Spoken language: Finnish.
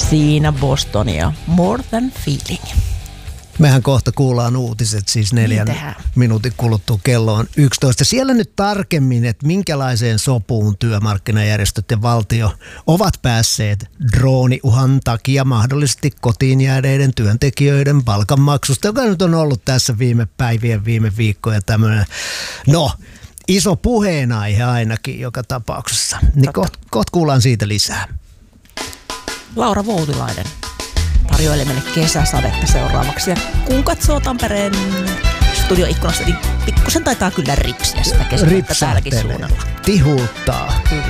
Siinä Bostonia. More Than Feeling. Mehän kohta kuullaan uutiset, siis 4 minuutin kuluttua kello on 11. Siellä nyt tarkemmin, että minkälaiseen sopuun työmarkkinajärjestöt ja valtio ovat päässeet drooniuhan takia mahdollisesti kotiin jääneiden työntekijöiden palkanmaksusta, joka nyt on ollut tässä viime päivien, viime viikkoja tämmöinen, iso puheenaihe ainakin joka tapauksessa. Niin kohta kuullaan siitä lisää. Laura Voutilainen tarjoilee meille kesäsadetta seuraavaksi. Ja kun katsoo Tampereen studioikkunasta, niin pikkusen taitaa kyllä ripsiä sitä kesäsadetta täälläkin suunnalla. Tihultaa. Kyllä.